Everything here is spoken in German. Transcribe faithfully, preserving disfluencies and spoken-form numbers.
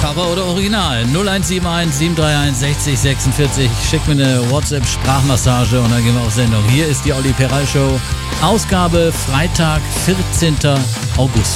Cover oder Original? null eins sieben eins sieben drei eins sechzig sechsundvierzig. Schick mir eine WhatsApp-Sprachmassage und dann gehen wir auf Sendung. Hier ist die Olli Peral Show. Ausgabe Freitag, vierzehnten August.